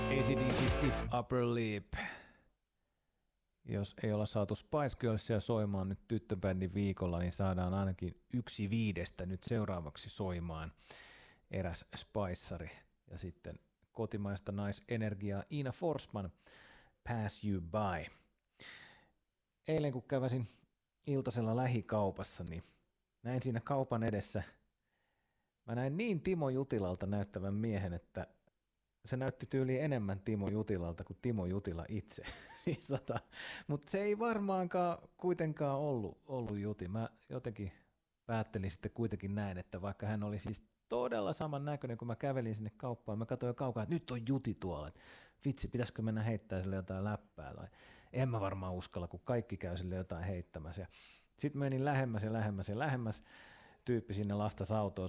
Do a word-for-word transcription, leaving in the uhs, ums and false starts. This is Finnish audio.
A C D C Stiff Upper Lip. Jos ei olla saatu Spice Girlsia soimaan nyt tyttöbändin viikolla, niin saadaan ainakin yksi viidestä nyt seuraavaksi soimaan eräs Spiceri. Ja sitten kotimaista naisenergiaa Ina Forsman, Pass You By. Eilen kun käväsin iltasella lähikaupassa, niin näin siinä kaupan edessä, mä näin niin Timo Jutilalta näyttävän miehen, että se näytti tyyliin enemmän Timo Jutilalta kuin Timo Jutila itse. siis tota, mutta se ei varmaankaan kuitenkaan ollut, ollut Juti. Mä jotenkin päättelin sitten kuitenkin näin, että vaikka hän oli siis todella saman näköinen, kun mä kävelin sinne kauppaan, mä katsoin jo kaukaa, että nyt on Juti tuolla. Että vitsi, pitäisikö mennä heittää sille jotain läppää? Tai en mä varmaan uskalla, kun kaikki käy sille jotain heittämässä. Sitten menin lähemmäs ja lähemmäs ja lähemmäs. Tyyppi sinne lastas autoon